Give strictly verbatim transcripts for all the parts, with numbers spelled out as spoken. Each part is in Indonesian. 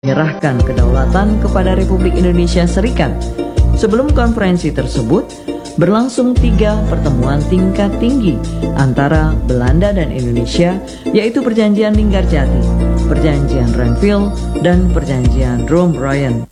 menyerahkan kedaulatan kepada Republik Indonesia Serikat. Sebelum konferensi tersebut, berlangsung tiga pertemuan tingkat tinggi antara Belanda dan Indonesia, yaitu Perjanjian Linggarjati, Perjanjian Renville, dan Perjanjian Rome-Royan.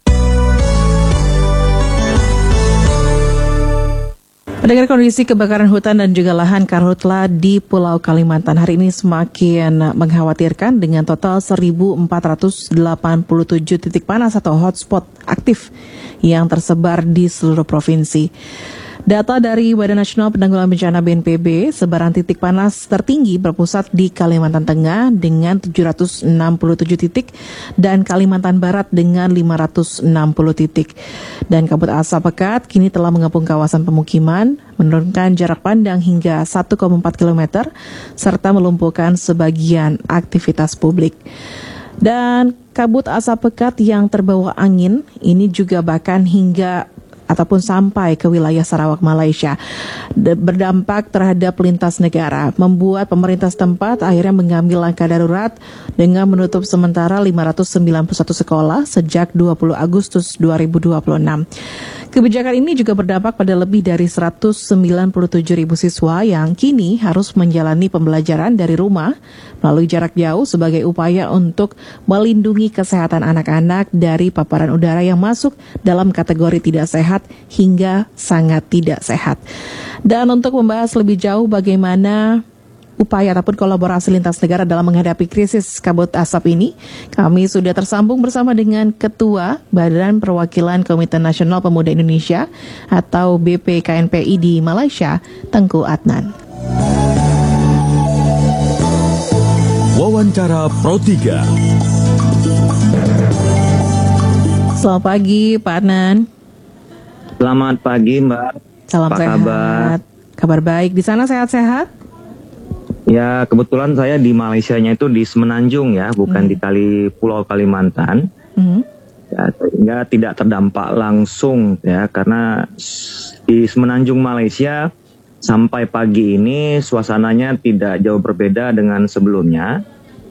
Mendengar kondisi kebakaran hutan dan juga lahan karhutla di Pulau Kalimantan hari ini semakin mengkhawatirkan dengan total seribu empat ratus delapan puluh tujuh titik panas atau hotspot aktif yang tersebar di seluruh provinsi. Data dari Badan Nasional Penanggulangan Bencana B N P B, sebaran titik panas tertinggi berpusat di Kalimantan Tengah dengan tujuh ratus enam puluh tujuh titik dan Kalimantan Barat dengan lima ratus enam puluh titik. Dan kabut asap pekat kini telah mengepung kawasan pemukiman, menurunkan jarak pandang hingga satu koma empat kilometer, serta melumpuhkan sebagian aktivitas publik. Dan kabut asap pekat yang terbawa angin ini juga bahkan hingga ataupun sampai ke wilayah Sarawak, Malaysia, berdampak terhadap lintas negara, membuat pemerintah setempat akhirnya mengambil langkah darurat dengan menutup sementara lima ratus sembilan puluh satu sekolah sejak dua puluh Agustus dua ribu dua puluh enam. Kebijakan ini juga berdampak pada lebih dari seratus sembilan puluh tujuh ribu siswa yang kini harus menjalani pembelajaran dari rumah melalui jarak jauh sebagai upaya untuk melindungi kesehatan anak-anak dari paparan udara yang masuk dalam kategori tidak sehat hingga sangat tidak sehat. Dan untuk membahas lebih jauh bagaimana upaya ataupun kolaborasi lintas negara dalam menghadapi krisis kabut asap ini, kami sudah tersambung bersama dengan Ketua Badan Perwakilan Komite Nasional Pemuda Indonesia atau B P K N P I di Malaysia, Tengku Adnan. Wawancara Pro tiga. Selamat pagi Pak Adnan. Selamat pagi Mbak. Salam Apa sehat. kabar? Kabar baik. Di sana sehat-sehat? Ya, kebetulan saya di Malaysianya itu di Semenanjung ya, bukan hmm. di Kali Pulau Kalimantan. Hmm. Ya, sehingga tidak terdampak langsung ya, karena di Semenanjung Malaysia sampai pagi ini suasananya tidak jauh berbeda dengan sebelumnya.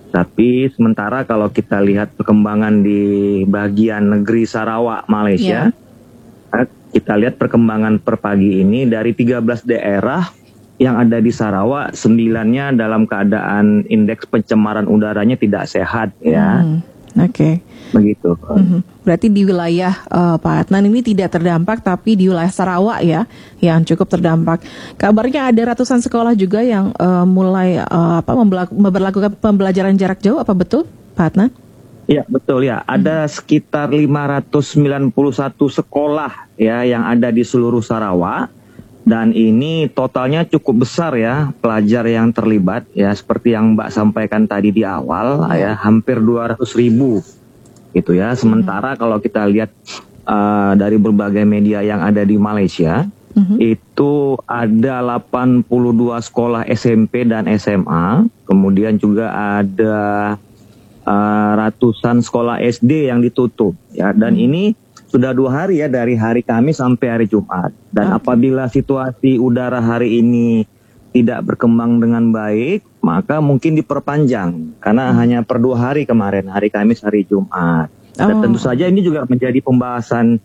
Tapi sementara kalau kita lihat perkembangan di bagian negeri Sarawak, Malaysia, yeah. kita lihat perkembangan per pagi ini dari tiga belas daerah yang ada di Sarawak, sembilannya dalam keadaan indeks pencemaran udaranya tidak sehat ya. Hmm, Oke. Okay. Begitu. Hmm, berarti di wilayah uh, Pak Adnan ini tidak terdampak, tapi di wilayah Sarawak ya yang cukup terdampak. Kabarnya ada ratusan sekolah juga yang uh, mulai uh, apa memperlakukan pembelajaran jarak jauh, apa betul Pak Adnan? Iya betul ya. Ada hmm. sekitar lima ratus sembilan puluh satu sekolah ya yang ada di seluruh Sarawak. Dan ini totalnya cukup besar ya, pelajar yang terlibat ya, seperti yang Mbak sampaikan tadi di awal ya, hampir dua ratus ribu gitu ya. Sementara hmm. kalau kita lihat uh, dari berbagai media yang ada di Malaysia, hmm. itu ada delapan puluh dua sekolah S M P dan S M A, kemudian juga ada uh, ratusan sekolah S D yang ditutup ya, dan hmm. ini sudah dua hari ya, dari hari Kamis sampai hari Jumat. Dan okay. apabila situasi udara hari ini tidak berkembang dengan baik, maka mungkin diperpanjang. Karena hmm. hanya per dua hari kemarin, hari Kamis, hari Jumat. Dan oh. tentu saja ini juga menjadi pembahasan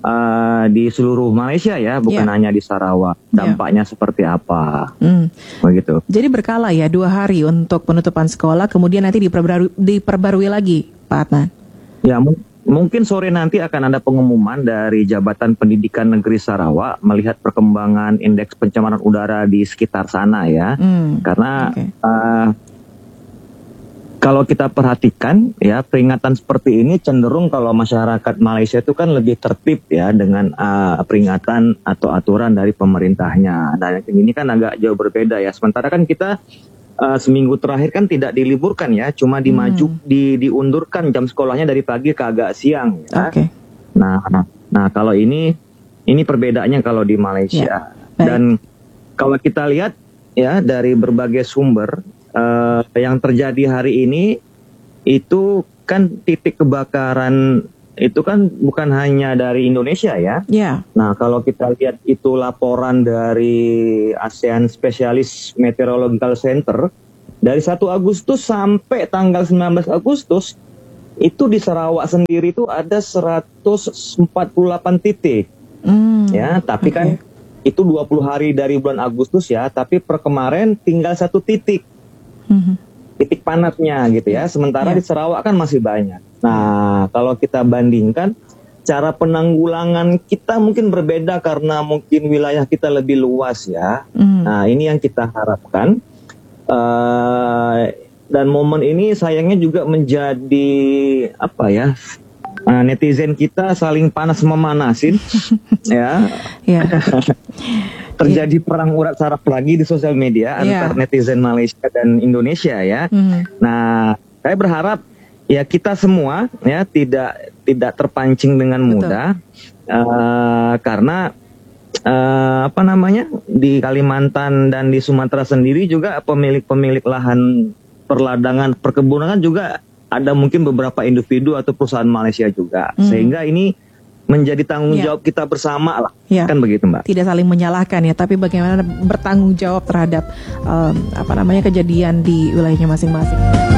uh, di seluruh Malaysia ya, bukan yeah. hanya di Sarawak. Dampaknya yeah. seperti apa. Hmm. Begitu. Jadi berkala ya, dua hari untuk penutupan sekolah, kemudian nanti diperbarui, diperbarui lagi, Pak Adnan? Ya, mungkin. Mungkin sore nanti akan ada pengumuman dari Jabatan Pendidikan Negeri Sarawak melihat perkembangan indeks pencemaran udara di sekitar sana ya. Hmm, Karena okay. uh, kalau kita perhatikan ya, peringatan seperti ini cenderung kalau masyarakat Malaysia itu kan lebih tertib ya dengan uh, peringatan atau aturan dari pemerintahnya. Dan ini kan agak jauh berbeda ya. Sementara kan kita Uh, seminggu terakhir kan tidak diliburkan ya, cuma dimaju hmm. di, diundurkan jam sekolahnya dari pagi ke agak siang. Ya. Okay. Nah, nah, nah kalau ini ini perbedaannya kalau di Malaysia. Yeah. Dan kalau kita lihat ya dari berbagai sumber uh, yang terjadi hari ini itu kan titik kebakaran itu kan bukan hanya dari Indonesia ya. Yeah. Nah, kalau kita lihat itu laporan dari ASEAN Specialist Meteorological Center, dari satu Agustus sampai tanggal sembilan belas Agustus itu di Sarawak sendiri itu ada seratus empat puluh delapan titik. Hmm. Ya, tapi Okay. kan itu dua puluh hari dari bulan Agustus ya, tapi per kemarin tinggal satu titik. Mhm. Titik panasnya gitu ya. Sementara Ya. di Sarawak kan masih banyak. Nah, kalau kita bandingkan cara penanggulangan kita mungkin berbeda karena mungkin wilayah kita lebih luas ya. Mhm. Nah, ini yang kita harapkan. Uh, dan momen ini sayangnya juga menjadi apa ya? Uh, netizen kita saling panas memanasin, ya. Ya. Terjadi perang urat saraf lagi di sosial media Yeah. antar netizen Malaysia dan Indonesia ya. Mhm. Nah, saya berharap ya kita semua ya tidak tidak terpancing dengan mudah uh, karena uh, apa namanya di Kalimantan dan di Sumatera sendiri juga pemilik-pemilik lahan perladangan perkebunan juga ada mungkin beberapa individu atau perusahaan Malaysia juga, Hmm. sehingga ini menjadi tanggung Ya. jawab kita bersama lah, Ya. kan begitu Mbak? Tidak saling menyalahkan ya, tapi bagaimana bertanggung jawab terhadap um, apa namanya kejadian di wilayahnya masing-masing.